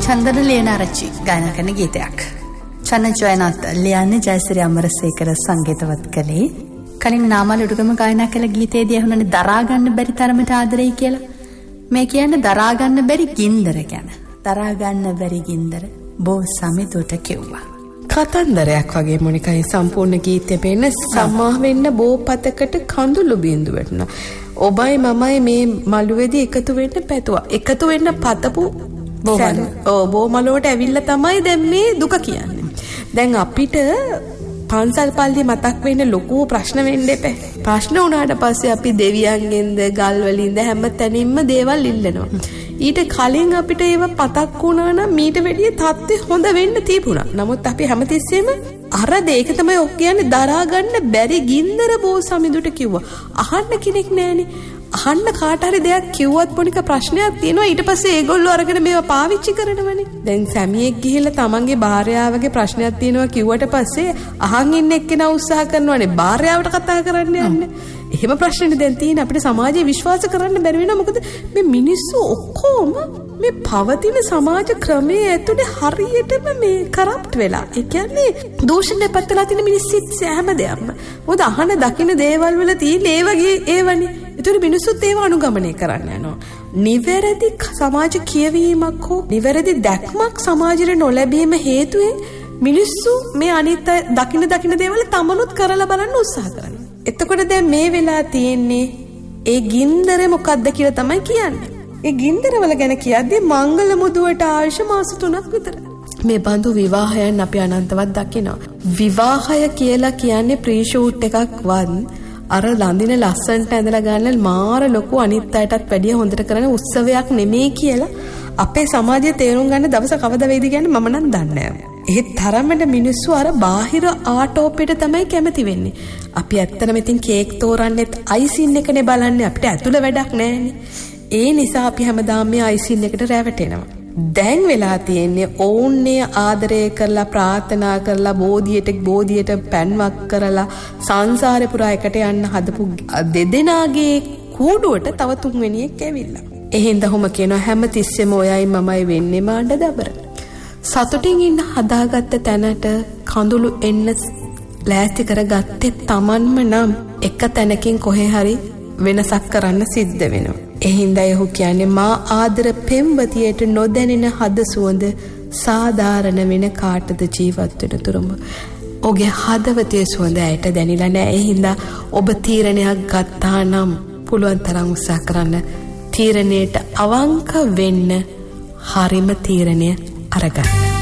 චන්දන ලියනාරච්චි ගායනා කරන ගීතයක්. චන්න ජයනාත් ලියන්නේ ජයසිරි අමරසේකර සංගීතවත් කළේ. කලින් නාමල් උඩුගම ගායනා කළ ගීතයේදී අහුණනේ දරා ගන්න බැරි තරමට ආදරෙයි කියලා. මේ කියන්නේ දරා ගන්න බැරි ගින්දර ගැන. දරා ගන්න බැරි ගින්දර බෝ සමිතුට කිව්වා. කතන්දරයක් වගේ මොනිකයි සම්පූර්ණ ගීතය පේන සම්මා වෙන්න බෝපතකට කඳුළු බින්දු වැටුණා. ඔබයි මමයි මේ මළුවේදී එකතු වෙන්න පැතුවා. එකතු වෙන්න පතපු බෝ මළුවට ඇවිල්ලා තමයි දැන් මේ දුක කියන්නේ. දැන් අපිට පන්සල් පල්ලිය මතක් වෙන්න ලොකු ප්‍රශ්න වෙන්න එපා. ප්‍රශ්න වුණාට පස්සේ අපි දෙවියන්ගෙන්ද ගල් වලින්ද හැම තැනින්ම දේවල් ඉල්ලනවා. ඊට කලින් අපිට ඒව පතක් වුණා නම් මීට වැඩිය තත්ත්වය හොඳ වෙන්න තිබුණා. නමුත් අපි හැමතිස්සෙම අර දෙයක තමයි ඔක් කියන්නේ දරා ගන්න බැරි ගින්දර බෝ සමිඳුට කිව්වා. අහන්න කෙනෙක් නැහනේ. අහන්න කාට හරි දෙයක් කිව්වත් පොනික ප්‍රශ්නයක් තියෙනවා. ඊට පස්සේ ඒගොල්ලෝ අරගෙන මේවා පාවිච්චි කරනවනේ. දැන් සැමියෙක් ගිහිල්ලා තමන්ගේ භාර්යාවගේ ප්‍රශ්නයක් තියෙනවා කිව්වට පස්සේ අහන් ඉන්න එක්කෙනා උත්සාහ කරනවානේ භාර්යාවට කතා කරන්න යන්නේ. එහෙම ප්‍රශ්නේ දැන් තියෙන අපිට සමාජයේ විශ්වාස කරන්න බැරි වෙනවා. මොකද මේ මිනිස්සු ඔක්කොම මේ පවතින සමාජ ක්‍රමයේ ඇතුලේ හරියටම මේ කරප්ට් වෙලා. ඒ කියන්නේ දූෂණය පැත්තලා තියෙන මිනිස්සුත් හැම දෙයක්ම. මොකද අහන දකින්න දේවල් වල තියෙන ඒ වගේ ඒවනේ. ඒතර මිනිස්සුත් ඒව අනුගමනය කරන්න යනවා. නිවැරදි සමාජ කියවීමක් හෝ නිවැරදි දැක්මක් සමාජයට නොලැබීම හේතුවෙන් මිනිස්සු මේ අනිත් දකින්න දේවල් තමනුත් කරලා බලන්න උත්සාහ කරනවා. එතකොට දැන් මේ වෙලා තියෙන්නේ ඒ ගින්දරේ මොකක්ද කියලා තමයි කියන්නේ. ඒ ගින්දරවල ගැන කියද්දී මංගල මුදුවට ආයුෂ මාස 3ක් විතර. මේ බඳු විවාහයන් අපි අනන්තවත් දකිනවා. විවාහය කියලා කියන්නේ ප්‍රී ෂූට් එකක් වන් අර ලඳින ලස්සනට ඇඳලා ගන්න මාර ලොකු අනිත් අයටත් වැඩිය හොඳට කරන උත්සවයක් නෙමෙයි කියලා අපේ සමාජයේ තේරුම් ගන්න දවස කවද වෙයිද කියන්නේ මම නම් දන්නේ නැහැ. ඒ තරමට මිනිස්සු අර බාහිර ආටෝපෙට තමයි කැමති වෙන්නේ. අපි ඇත්තටම ඉතින් කේක් තෝරන්නෙත් අයිසින් එකනේ බලන්නේ. අපිට ඇතුළ වැඩක් නැහැනේ. ඒ නිසා අපි හැමදාම මේ අයිසින් එකට රැවටෙනවා. දැන් වෙලා තියෙන්නේ ඕන්නේ ආදරය කරලා ප්‍රාර්ථනා කරලා බෝධියට පැන්වක් කරලා සංසාරේ පුරා එකට යන්න හදපු දෙදෙනාගේ කූඩුවට තව තුන්වෙනියෙක් ඇවිල්ලා. එහෙනම් ඔහොම කියනවා හැමතිස්සෙම ඔයයි මමයි වෙන්නේ මාණ්ඩ දබර. සතුටින් ඉන්න හදාගත්ත තැනට කඳුළු එන්න ලෑස්ති කරගත්තේ Tamanම නම් එක තැනකින් කොහේ හරි වෙනසක් කරන්න සිද්ධ වෙනවා. එහින්දා යහු කියන්නේ මා ආදර පෙම්වතියට නොදැනෙන හද සුවඳ සාධාරණ වෙන කාටද ජීවත් වෙන තුරුම. ඔගේ හදවතේ සුවඳ ඇයට දැනිලා නැහැ. එහින්දා ඔබ තීරණයක් ගත්තා නම් පුළුවන් තරම් උත්සාහ කරන්න තීරණයට අවංක වෙන්න හරිම තීරණය අරගන්න.